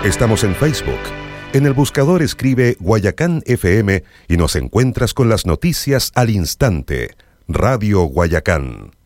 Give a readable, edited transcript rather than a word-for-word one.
Estamos en Facebook. En el buscador escribe Guayacán FM y nos encuentras con las noticias al instante. Radio Guayacán.